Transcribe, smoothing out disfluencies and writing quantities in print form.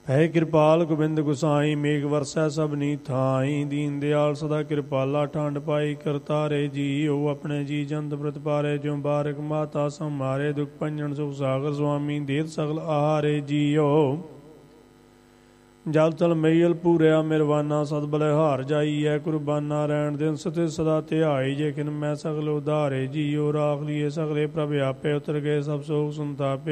ਹੈ ਕਿਰਪਾਲ ਗੋਬਿੰਦ ਗੁਸਾਈ, ਮੇਘ ਵਰਸੈ ਸਭਨੀ ਥਾਈ। ਦੀਨ ਦਿਆਲ ਸਦਾ ਕਿਰਪਾਲਾ, ਠੰਡ ਪਾਈ ਕਰਤਾਰੇ ਜੀਓ। ਆਪਣੇ ਜੀ ਜੰਤ ਪ੍ਰਤਪਾਰੇ, ਜਿਉ ਬਾਰਕ ਮਾਤਾ ਸੰਮਾਰੇ। ਦੁਖ ਭੰਜਨ ਸੁਖ ਸਾਗਰ ਸੁਆਮੀ, ਦੇਤ ਸਗਲ ਆਹਾਰੇ ਜੀਓ। ਜਲ ਤਲ ਮਈਲ ਪੂਰਿਆ ਮਿਰਵਾਨਾ, ਸਦ ਬਲਿਹਾਰ ਜਾਈਐ ਕੁਰਬਾਨਾ। ਰਹਿਣ ਦਿਨ ਸਤੇ ਸਦਾ ਧਿਆਈ, ਜੇ ਖਿਨ ਮੈਂ ਸਗਲ ਉਧਾਰੇ ਜੀਓ। ਰਾਖ ਲੀਏ ਸਗਲੇ ਪ੍ਰਭ ਆਪੇ, ਉਤਰ ਗਏ ਸਭ ਸੋਗ ਸੰਤਾਪੇ।